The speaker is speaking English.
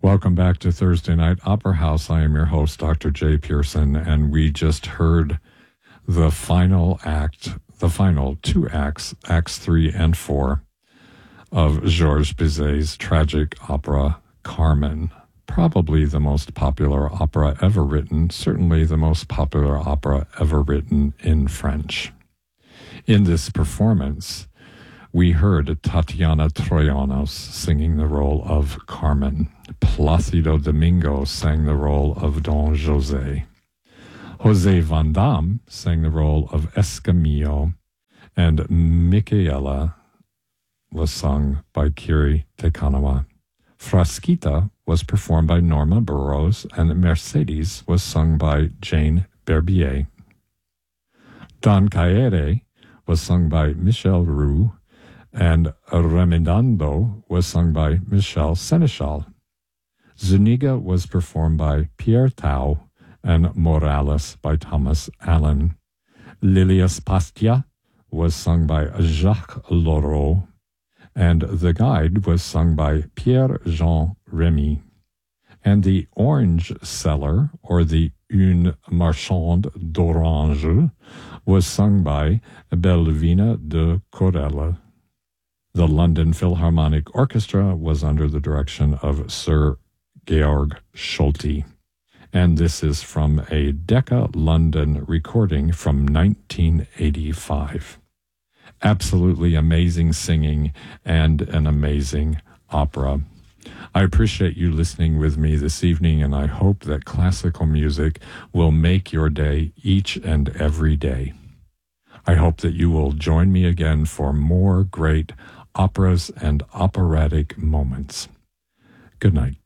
Welcome back to Thursday Night Opera House. I am your host, Dr. Jay Pearson, and we just heard the final two acts, Acts 3 and 4, of Georges Bizet's tragic opera, Carmen. Probably the most popular opera ever written, certainly the most popular opera ever written in French. In this performance, we heard Tatiana Troyanos singing the role of Carmen. Plácido Domingo sang the role of Don José. José Van Damme sang the role of Escamillo, and Micaela was sung by Kiri Te Kanawa. Frasquita was performed by Norma Burroughs, and Mercedes was sung by Jane Berbier. Don Caere was sung by Michel Roux, and Remedando was sung by Michel Seneschal. Zuniga was performed by Pierre Tau, and Morales by Thomas Allen. Lilias Pastia was sung by Jacques Laureau, and The Guide was sung by Pierre-Jean Remy. And The Orange Seller, or the Une Marchande d'Orange, was sung by Belvina de Corella. The London Philharmonic Orchestra was under the direction of Sir Georg Scholti. And this is from a Decca London recording from 1985. Absolutely amazing singing and an amazing opera. I appreciate you listening with me this evening, and I hope that classical music will make your day each and every day. I hope that you will join me again for more great operas and operatic moments. Good night.